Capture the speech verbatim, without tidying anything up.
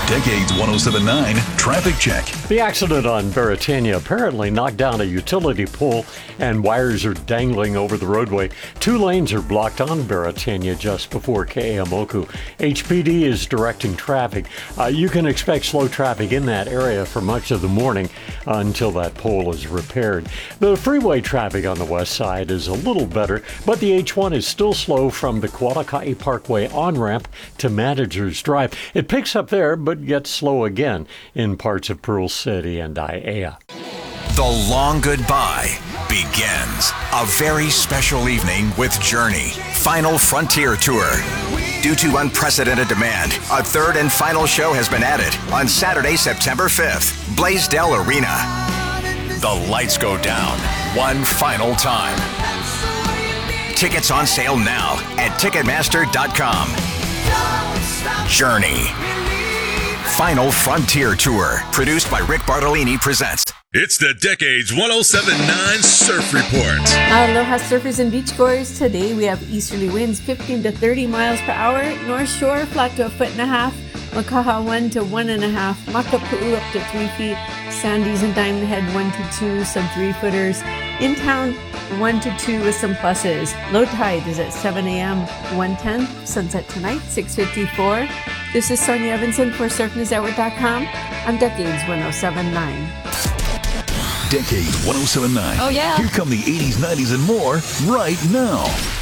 Decades one oh seven point nine Traffic Check. The accident on Beretania apparently knocked down a utility pole and wires are dangling over the roadway. Two lanes are blocked on Beretania just before Ke'eaumoku. H P D is directing traffic. Uh, you can expect slow traffic in that area for much of the morning uh, until that pole is repaired. The freeway traffic on the west side is a little better, but the H one is still slow from the Kualaka'i Parkway on-ramp to Managers Drive. It picks up there, but gets slow again in parts of Pearl City and Aiea. The long goodbye begins. A very special evening with Journey. Final Frontier Tour. Due to unprecedented demand, a third and final show has been added on Saturday, September fifth, Blaisdell Arena. The lights go down one final time. Tickets on sale now at Ticketmaster dot com. Journey. Final Frontier Tour, produced by Rick Bartolini, presents. It's the Decades one oh seven point nine Surf Report. Aloha surfers and beachgoers. Today we have easterly winds fifteen to thirty miles per hour. North Shore flat to a foot and a half. Makaha one to one and a half. Makapu'u up to three feet. Sandies and Diamond Head one to two, some three footers. In town one to two with some pluses. Low tide is at seven a.m. one ten. Sunset tonight six fifty-four. This is Sonia Evanson for surf news network dot com. I'm Decades one oh seven point nine. Decades one oh seven point nine. Oh, yeah. Here come the eighties, nineties, and more right now.